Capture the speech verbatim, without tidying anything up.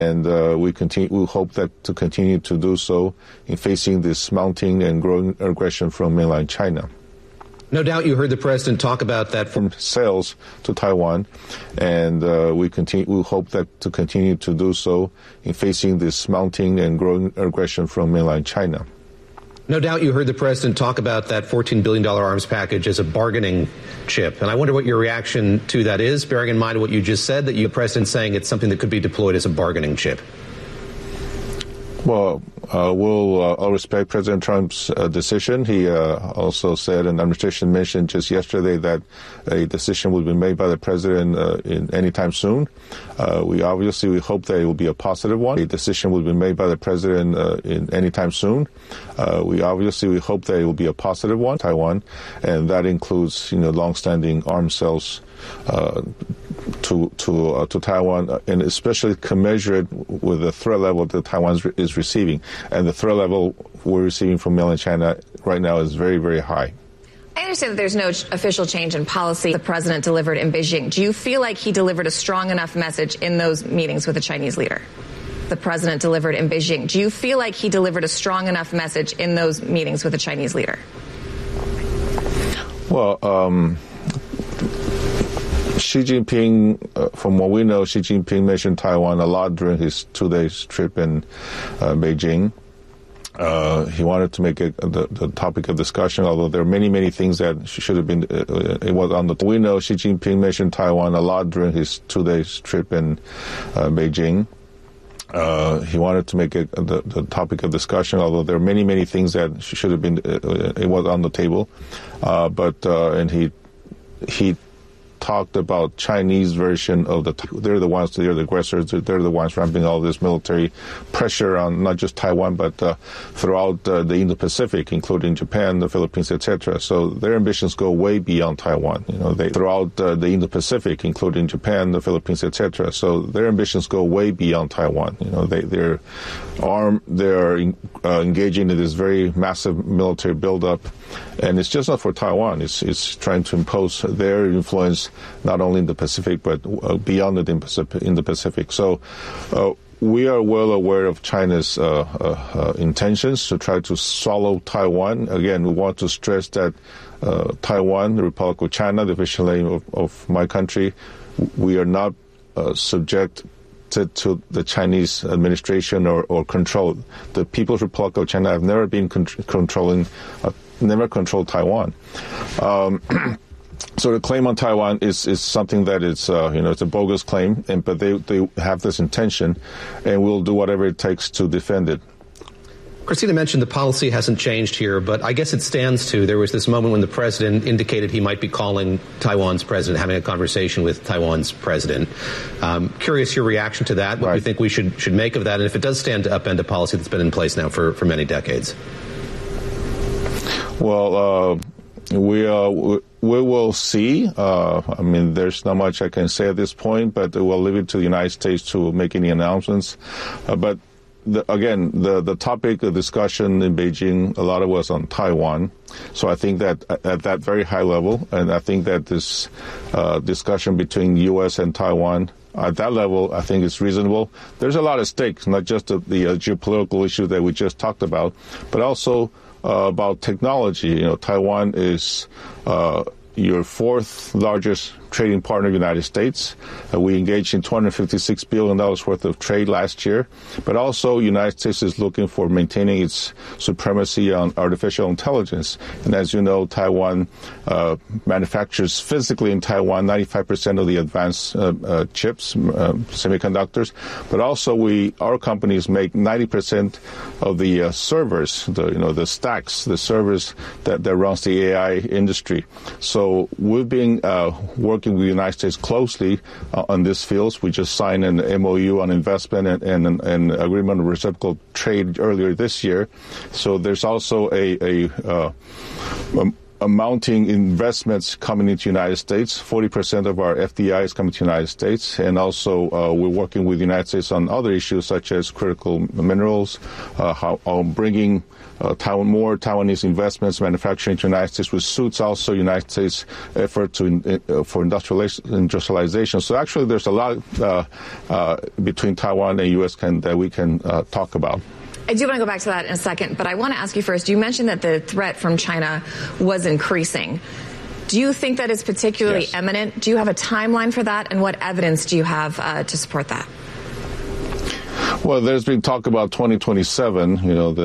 And uh, we continue. We hope that to continue to do so in facing this mounting and growing aggression from mainland China. No doubt you heard the president talk about that from sales to Taiwan, and uh, we continue. We hope that to continue to do so in facing this mounting and growing aggression from mainland China. No doubt you heard the president talk about that fourteen billion dollars arms package as a bargaining chip. And I wonder what your reaction to that is, bearing in mind what you just said, that you, the president's saying it's something that could be deployed as a bargaining chip. Well, uh, we'll uh, I'll respect President Trump's uh, decision. He uh, also said, and the administration mentioned just yesterday, that a decision will be made by the president uh, in anytime soon. Uh, we obviously we hope that it will be a positive one. A decision will be made by the president uh, in anytime soon. Uh, we obviously we hope that it will be a positive one. Taiwan, and that includes you know longstanding arms sales Uh, to to uh, to Taiwan, and especially commensurate with the threat level that Taiwan is receiving, and the threat level we're receiving from mainland China right now is very, very high. I understand that there's no official change in policy the president delivered in Beijing. Do you feel like he delivered a strong enough message in those meetings with the Chinese leader? The president delivered in Beijing. Do you feel like he delivered a strong enough message in those meetings with the Chinese leader? Well, um. Xi Jinping, uh, from what we know, Xi Jinping mentioned Taiwan a lot during his two-day trip in uh, Beijing. Uh, he wanted to make it the, the topic of discussion, although there are many, many things that should have been, uh, it was on the, we know Xi Jinping mentioned Taiwan a lot during his two-day trip in uh, Beijing. Uh, he wanted to make it the, the topic of discussion, although there are many, many things that should have been, uh, it was on the table. Uh, but, uh, and he, he, talked about Chinese version of the, they're the ones, they're the aggressors, they're the ones ramping all this military pressure on not just Taiwan, but uh, throughout uh, the Indo-Pacific, including Japan, the Philippines, et cetera. So their ambitions go way beyond Taiwan. You know, they throughout uh, the Indo-Pacific, including Japan, the Philippines, et cetera. So their ambitions go way beyond Taiwan. You know, they, they're armed, they're uh, engaging in this very massive military buildup, and it's just not for Taiwan. It's it's trying to impose their influence not only in the Pacific, but uh, beyond it in, Pacific, in the Pacific. So uh, we are well aware of China's uh, uh, uh, intentions to try to swallow Taiwan. Again, we want to stress that uh, Taiwan, the Republic of China, the official name of, of my country, we are not uh, subject to, to the Chinese administration or, or control. The People's Republic of China have never been con- controlling, uh, never controlled Taiwan. Um, So the claim on Taiwan is, is something that is, uh, you know, it's a bogus claim, and but they, they have this intention, and we'll do whatever it takes to defend it. Christina mentioned the policy hasn't changed here, but I guess it stands to. There was this moment when the president indicated he might be calling Taiwan's president, having a conversation with Taiwan's president. Um, curious your reaction to that, what right. you think we should should make of that, and if it does stand to upend a policy that's been in place now for, for many decades. Well, uh, we uh, we will see. Uh, I mean, there's not much I can say at this point, but we'll leave it to the United States to make any announcements. Uh, but The, again, the, the topic of discussion in Beijing, a lot of was on Taiwan. So I think that at that very high level, and I think that this uh, discussion between U S and Taiwan, at that level, I think it's reasonable. There's a lot at stake, not just the, the uh, geopolitical issue that we just talked about, but also uh, about technology. You know, Taiwan is uh, your fourth largest trading partner of the United States. Uh, we engaged in two hundred fifty-six billion dollars worth of trade last year. But also, the United States is looking for maintaining its supremacy on artificial intelligence. And as you know, Taiwan uh, manufactures physically in Taiwan ninety-five percent of the advanced uh, uh, chips, uh, semiconductors. But also, we our companies make ninety percent of the uh, servers, the you know the stacks, the servers that, that runs the A I industry. So we've been uh, working with the United States closely uh, on these fields. We just signed an M O U on investment and, and an agreement on reciprocal trade earlier this year. So there's also a, a, uh, a mounting investments coming into the United States. forty percent of our F D I is coming to the United States. And also, uh, we're working with the United States on other issues such as critical minerals, uh, how, uh, bringing uh, Taiwan, more Taiwanese investments, manufacturing to the United States, which suits also United States effort to uh, for industrialization. So actually, there's a lot uh, uh, between Taiwan and U S can, that we can uh, talk about. I do want to go back to that in a second, but I want to ask you first, you mentioned that the threat from China was increasing. Do you think that is particularly yes. imminent? Do you have a timeline for that, and what evidence do you have uh, to support that? Well, there's been talk about twenty twenty-seven, you know, the